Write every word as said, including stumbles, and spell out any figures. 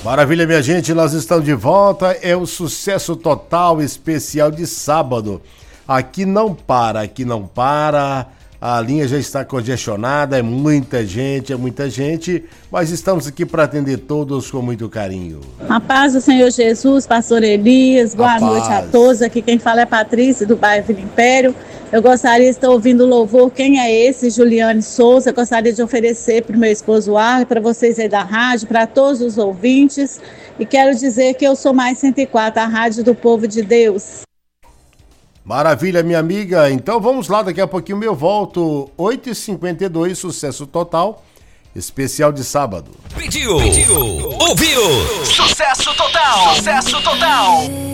Maravilha, minha gente, nós estamos de volta, é o Sucesso Total especial de sábado. Aqui não para, aqui não para, a linha já está congestionada, é muita gente, é muita gente, mas estamos aqui para atender todos com muito carinho. A paz do Senhor Jesus, pastor Elias, boa a noite paz. a todos, aqui quem fala é Patrícia do bairro Vila Império. Eu gostaria de estar ouvindo o louvor, quem é esse? Juliane Souza. Eu gostaria de oferecer para o meu esposo Ar, para vocês aí da rádio, para todos os ouvintes. E quero dizer que eu sou mais cento e quatro, a rádio do povo de Deus. Maravilha, minha amiga. Então vamos lá, daqui a pouquinho eu volto. oito e cinquenta e dois, Sucesso Total, especial de sábado. Pediu, Pediu. ouviu, Sucesso Total, Sucesso Total.